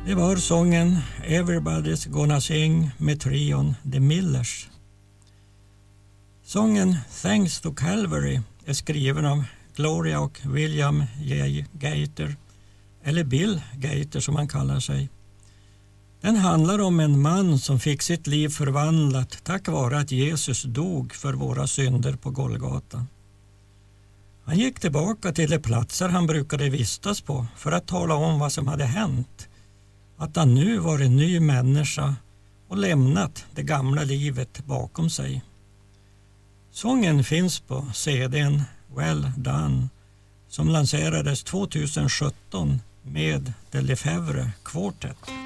Det var sången Everybody's Gonna Sing med trion The Millers. Sången Thanks to Calvary är skriven av Gloria och William J. Gaither, eller Bill Gaither som han kallar sig. Den handlar om en man som fick sitt liv förvandlat tack vare att Jesus dog för våra synder på Golgata. Han gick tillbaka till de platser han brukade vistas på för att tala om vad som hade hänt. Att han nu var en ny människa och lämnat det gamla livet bakom sig. Sången finns på CD:n Well Done som lanserades 2017 med The Lefevre Quartet.